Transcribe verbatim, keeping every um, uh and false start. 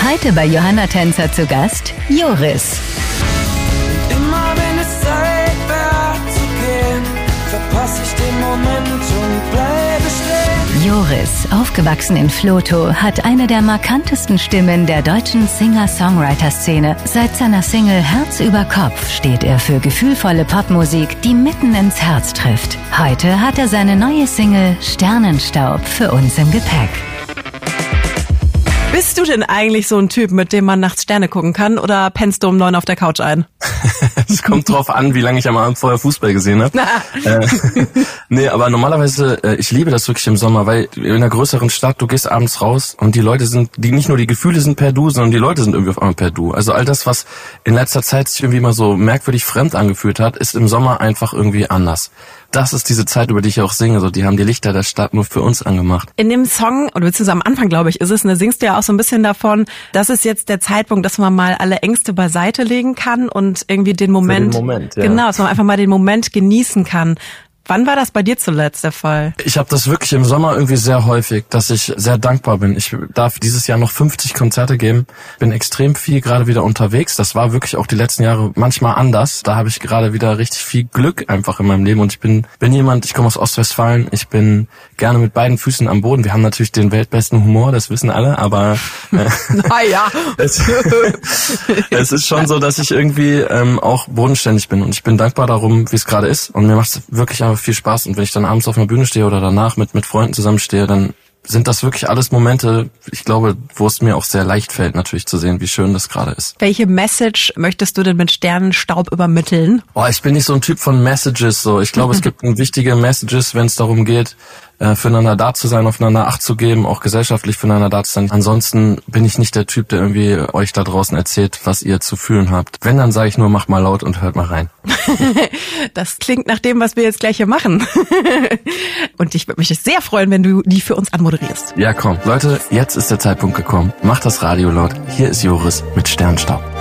Heute bei Johanna Tänzer zu Gast Joris. Immer wenn es Zeit wäre zu gehen, verpasse ich den Moment und bleibe stehen. Joris, aufgewachsen in Vlotho, hat eine der markantesten Stimmen der deutschen Singer-Songwriter-Szene. Seit seiner Single Herz über Kopf steht er für gefühlvolle Popmusik, die mitten ins Herz trifft. Heute hat er seine neue Single Sternenstaub für uns im Gepäck. Bist du denn eigentlich so ein Typ, mit dem man nachts Sterne gucken kann, oder pennst du um neun auf der Couch ein? Es kommt drauf an, wie lange ich am Abend vorher Fußball gesehen habe. äh, nee, aber normalerweise, äh, ich liebe das wirklich im Sommer, weil in einer größeren Stadt, du gehst abends raus und die Leute sind, die nicht nur die Gefühle sind per Du, sondern die Leute sind irgendwie auf einmal per Du. Also all das, was in letzter Zeit sich irgendwie immer so merkwürdig fremd angefühlt hat, ist im Sommer einfach irgendwie anders. Das ist diese Zeit, über die ich auch singe. So, die haben die Lichter der Stadt nur für uns angemacht. In dem Song, oder beziehungsweise am Anfang, glaube ich, ist es, ne, singst du ja auch so ein bisschen davon, das ist jetzt der Zeitpunkt, dass man mal alle Ängste beiseite legen kann und irgendwie den Moment, für den Moment, ja. Genau, dass man einfach mal den Moment genießen kann. Wann war das bei dir zuletzt der Fall? Ich habe das wirklich im Sommer irgendwie sehr häufig, dass ich sehr dankbar bin. Ich darf dieses Jahr noch fünfzig Konzerte geben, bin extrem viel gerade wieder unterwegs. Das war wirklich auch die letzten Jahre manchmal anders. Da habe ich gerade wieder richtig viel Glück einfach in meinem Leben. Und ich bin bin jemand, ich komme aus Ostwestfalen, ich bin gerne mit beiden Füßen am Boden. Wir haben natürlich den weltbesten Humor, das wissen alle, aber äh, naja. es, es ist schon so, dass ich irgendwie ähm, auch bodenständig bin. Und ich bin dankbar darum, wie es gerade ist. Und mir macht es wirklich einfach viel Spaß, und wenn ich dann abends auf einer Bühne stehe oder danach mit mit Freunden zusammenstehe, dann sind das wirklich alles Momente, ich glaube, wo es mir auch sehr leicht fällt, natürlich zu sehen, wie schön das gerade ist. Welche Message möchtest du denn mit Sternenstaub übermitteln? Oh, ich bin nicht so ein Typ von Messages, so. Ich glaube, es gibt wichtige Messages, wenn es darum geht, äh, füreinander da zu sein, aufeinander Acht zu geben, auch gesellschaftlich füreinander da zu sein. Ansonsten bin ich nicht der Typ, der irgendwie euch da draußen erzählt, was ihr zu fühlen habt. Wenn, dann sage ich nur, macht mal laut und hört mal rein. Das klingt nach dem, was wir jetzt gleich hier machen. Und ich würde mich sehr freuen, wenn du die für uns anmoderierst. Ja, komm. Leute, jetzt ist der Zeitpunkt gekommen. Macht das Radio laut. Hier ist Joris mit Sternenstaub.